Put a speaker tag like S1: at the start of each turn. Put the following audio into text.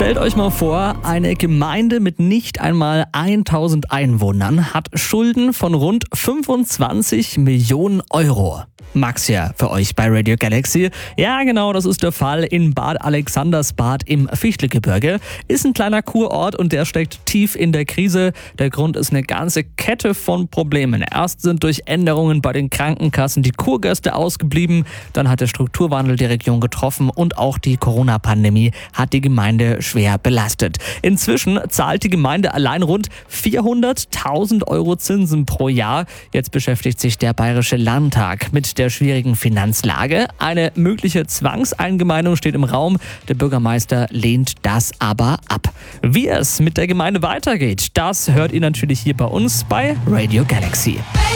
S1: Stellt euch mal vor, eine Gemeinde mit nicht einmal 1000 Einwohnern hat Schulden von rund 25 Millionen Euro. Max ja für euch bei Radio Galaxy. Ja, genau, das ist der Fall in Bad Alexandersbad im Fichtelgebirge. Ist ein kleiner Kurort und der steckt tief in der Krise. Der Grund ist eine ganze Kette von Problemen. Erst sind durch Änderungen bei den Krankenkassen die Kurgäste ausgeblieben, dann hat der Strukturwandel die Region getroffen und auch die Corona-Pandemie hat die Gemeinde schwer belastet. Inzwischen zahlt die Gemeinde allein rund 400.000 Euro Zinsen pro Jahr. Jetzt beschäftigt sich der Bayerische Landtag mit der schwierigen Finanzlage. Eine mögliche Zwangseingemeindung steht im Raum. Der Bürgermeister lehnt das aber ab. Wie es mit der Gemeinde weitergeht, das hört ihr natürlich hier bei uns bei Radio Galaxy.